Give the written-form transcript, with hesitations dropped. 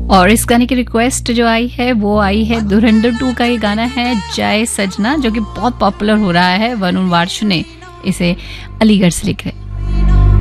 और इस गाने की रिक्वेस्ट जो आई है वो आई है धुरंधर 2 का ये गाना है जय सजना, जो कि बहुत पॉपुलर हो रहा है। वरुण वार्ष्णेय इसे अलीगढ़ से लिख रहे हैं।